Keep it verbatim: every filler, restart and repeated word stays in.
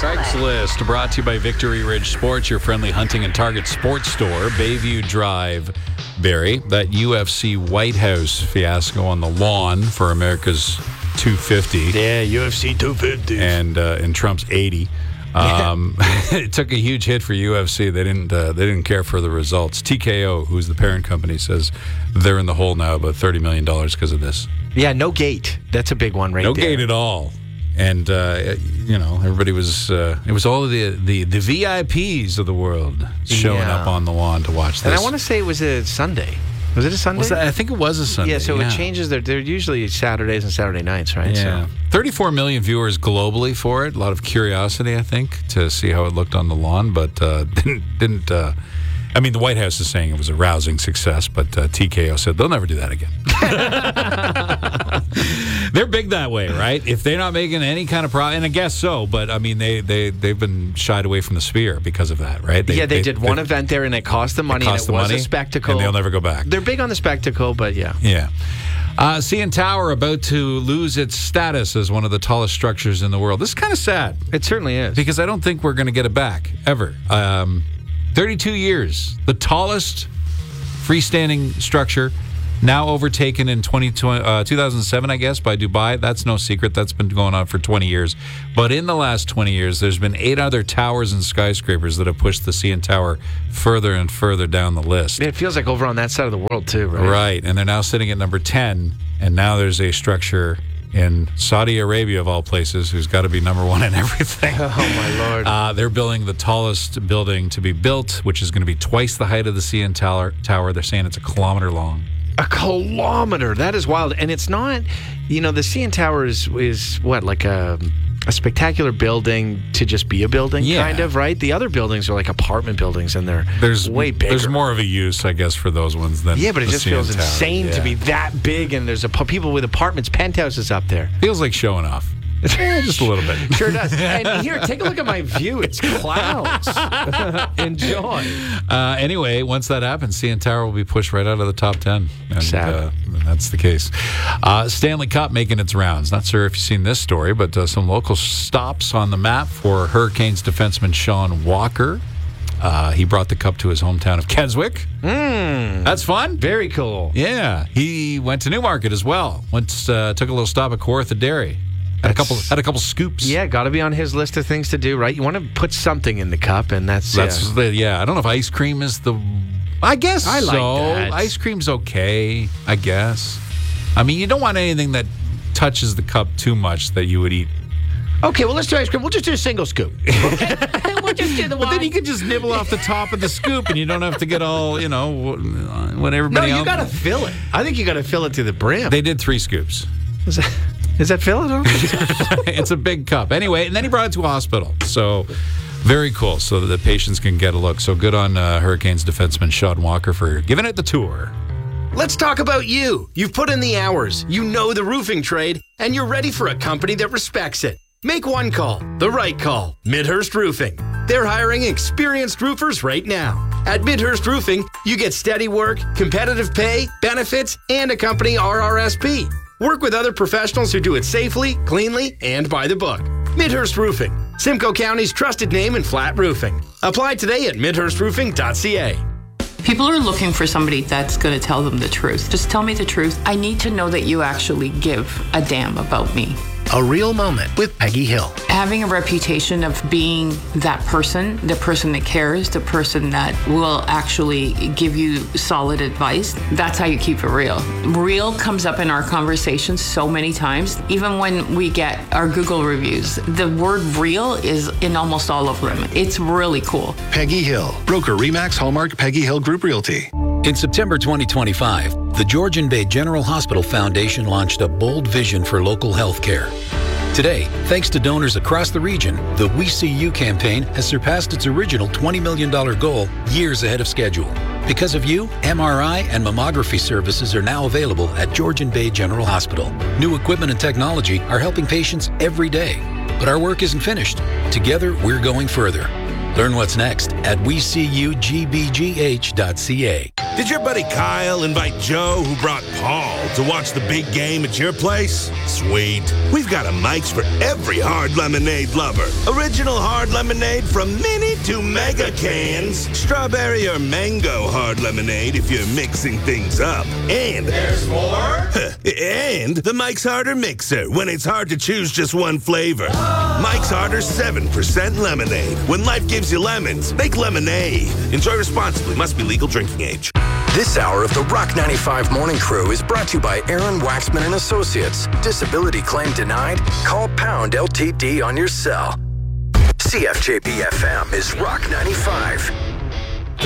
Craigslist, brought to you by Victory Ridge Sports, your friendly hunting and target sports store. Bayview Drive, Barry. That U F C White House fiasco on the lawn for America's two fifty. Yeah, U F C two fifty. And uh, in Trump's eighty. Um, it took a huge hit for U F C. They didn't. Uh, they didn't care for the results. T K O, who's the parent company, says they're in the hole now, about thirty million dollars because of this. Yeah, no gate. That's a big one, right no there. No gate at all. And uh, you know, everybody was. Uh, it was all of the the the V I Ps of the world showing yeah. up on the lawn to watch this. And I want to say it was a Sunday. Was it a Sunday? Was that, I think it was a Sunday. Yeah, so yeah. it changes. They're, they're usually Saturdays and Saturday nights, right? Yeah. So. thirty-four million viewers globally for it. A lot of curiosity, I think, to see how it looked on the lawn, but uh, didn't. didn't uh, I mean, the White House is saying it was a rousing success, but uh, T K O said they'll never do that again. They're big that way, right? If they're not making any kind of profit, and I guess so, but I mean, they, they, they've been shied away from the Sphere because of that, right? They, yeah, they, they did one they, event there, and it cost them money, it cost and it was money, a spectacle. And they'll never go back. They're big on the spectacle, but yeah. Yeah. Uh, C N Tower about to lose its status as one of the tallest structures in the world. This is kind of sad. It certainly is. Because I don't think we're going to get it back, ever. Um, thirty-two years. The tallest freestanding structure, now overtaken in twenty, uh, two thousand seven, I guess, by Dubai. That's no secret. That's been going on for twenty years. But in the last twenty years, there's been eight other towers and skyscrapers that have pushed the C N Tower further and further down the list. It feels like over on that side of the world, too, right? Right. And they're now sitting at number ten. And now there's a structure in Saudi Arabia, of all places, who's got to be number one in everything. Oh, my Lord. Uh, they're building the tallest building to be built, which is going to be twice the height of the C N Tower. They're saying it's a kilometer long. A kilometer. That is wild. And it's not, you know, the C N Tower is, is what, like a, a spectacular building to just be a building, yeah. kind of, right? The other buildings are like apartment buildings, and they're there's, way bigger. There's more of a use, I guess, for those ones than Yeah, but it the just C N feels Tower. insane yeah. to be that big, and there's a, people with apartments, penthouses up there. Feels like showing off. Yeah, just a little bit. Sure does. And here, take a look at my view. It's clouds. Enjoy. Uh, anyway, once that happens, C N Tower will be pushed right out of the top ten. And, Sad. Uh, that's the case. Uh, Stanley Cup making its rounds. Not sure if you've seen this story, but uh, some local stops on the map for Hurricanes defenseman Sean Walker. Uh, he brought the cup to his hometown of Keswick. Mm, That's fun. very cool. Yeah. He went to Newmarket as well. Went, uh, took a little stop at Kawartha Dairy. Had a couple. Had a couple scoops. Yeah, got to be on his list of things to do, right? You want to put something in the cup, and that's That's yeah. the, yeah. I don't know if ice cream is the. I guess I like so. that. Ice cream's okay. I guess. I mean, you don't want anything that touches the cup too much that you would eat. Okay, well, let's do ice cream. We'll just do a single scoop. Okay? We'll just do the one. But then you could just nibble off the top of the scoop, and you don't have to get all you know what No, everybody you else. got to fill it. I think you got to fill it to the brim. They did three scoops. Is that, is that fill it? It's a big cup. Anyway, and then he brought it to a hospital. So very cool. So that the patients can get a look. So good on uh, Hurricanes defenseman Sean Walker for giving it the tour. Let's talk about you. You've put in the hours, you know the roofing trade, and you're ready for a company that respects it. Make one call, the right call, Midhurst Roofing. They're hiring experienced roofers right now. At Midhurst Roofing, you get steady work, competitive pay, benefits, and a company R R S P. Work with other professionals who do it safely, cleanly, and by the book. Midhurst Roofing, Simcoe County's trusted name in flat roofing. Apply today at midhurst roofing dot c a. People are looking for somebody that's going to tell them the truth. Just tell me the truth. I need to know that you actually give a damn about me. A real moment with Peggy Hill. Having a reputation of being that person, the person that cares, the person that will actually give you solid advice, that's how you keep it real. Real comes up in our conversations so many times. Even when we get our Google reviews, the word real is in almost all of them. It's really cool. Peggy Hill, broker Remax Hallmark Peggy Hill Group Realty. In September twenty twenty-five, the Georgian Bay General Hospital Foundation launched a bold vision for local health care. Today, thanks to donors across the region, the We See You campaign has surpassed its original twenty million dollars goal years ahead of schedule. Because of you, M R I and mammography services are now available at Georgian Bay General Hospital. New equipment and technology are helping patients every day. But our work isn't finished. Together, we're going further. Learn what's next at we see you g b g h dot c a. Did your buddy Kyle invite Joe, who brought Paul, to watch the big game at your place? Sweet. We've got a Mike's for every hard lemonade lover. Original hard lemonade from mini to mega cans. Strawberry or mango hard lemonade if you're mixing things up. And there's more? And the Mike's Harder Mixer when it's hard to choose just one flavor. Mike's Harder seven percent lemonade. When life gives you lemons, make lemonade. Enjoy responsibly. Must be legal drinking age. This hour of the Rock ninety-five Morning Crew is brought to you by Aaron Waxman and Associates. Disability claim denied? Call Pound L T D on your cell. C F J B F M is Rock ninety-five.